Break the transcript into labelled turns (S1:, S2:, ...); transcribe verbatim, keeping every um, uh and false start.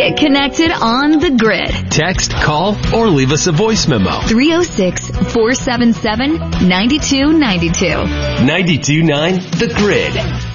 S1: Get connected on the grid.
S2: Text, call, or leave us a voice memo.
S1: three oh six, four seven seven, nine two nine two.
S2: ninety-two point nine The Grid.